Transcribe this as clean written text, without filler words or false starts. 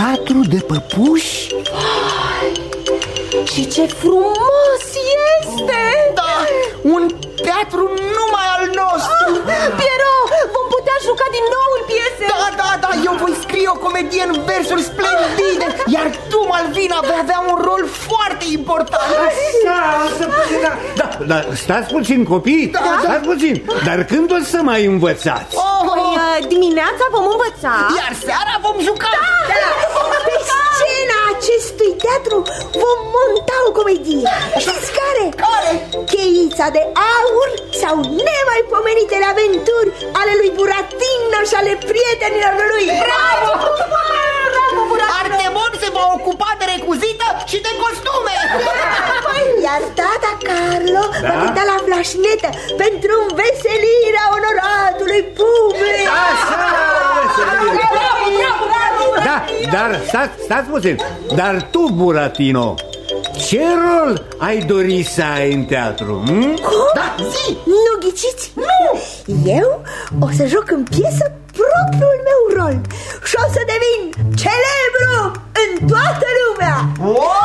teatru de păpuși? Și ce frumos este! Da, un teatru numai al nostru. Piero, vom putea juca din nou în piese. Da, eu voi scrie o comedie în versuri splendide, iar tu, Malvina, vei avea un rol foarte important. Da, stați puțin, copii, stați puțin. Dar când o să mai învățați? Dimineața vom învăța, iar seara vom juca. Pe scena acestui teatru vom monta o comedie. Știți care? Cheița de aur sau nemaipomenitele aventuri ale lui Buratino și ale prietenilor lui. Bravo! Artemon se va ocupa de recuzită și de costume. Iar tata Carlo va cânta la flașnetă pentru înveselirea onoratului public. Da, dar stați puțin. Dar tu, Buratino, ce rol ai dori să ai în teatru? Da, zi! Nu ghiciți? Nu! Eu o să joc în piesă propriul meu rol și o să devin celebru în toată lumea.